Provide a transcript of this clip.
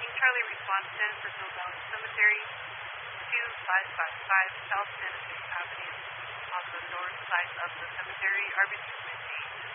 King Charlie response 10 for Mill Valley Cemetery, 2555 South Tennessee Avenue on the north side of the cemetery. RBC